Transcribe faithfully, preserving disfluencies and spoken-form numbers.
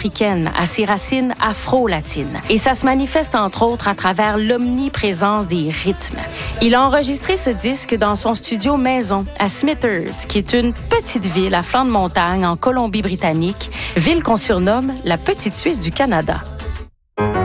africaine à ses racines afro-latines. Et ça se manifeste entre autres à travers l'omniprésence des rythmes. Il a enregistré ce disque dans son studio maison à Smithers, qui est une petite ville à flanc de montagne en Colombie-Britannique, ville qu'on surnomme la Petite Suisse du Canada.